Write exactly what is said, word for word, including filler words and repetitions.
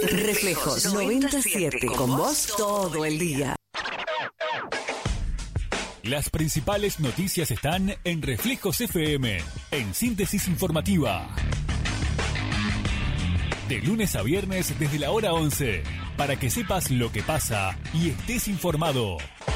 Reflejos noventa y siete, con vos todo el día. Las principales noticias están en Reflejos F M, en síntesis informativa. De lunes a viernes desde la hora once, para que sepas lo que pasa y estés informado.